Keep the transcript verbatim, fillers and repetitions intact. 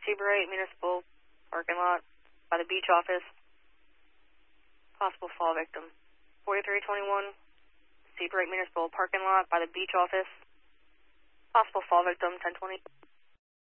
Seabright Municipal Parking Lot by the beach office. Possible fall victim. forty-three twenty-one, Seabright Municipal Parking Lot by the beach office. Possible fall victim, ten twenty.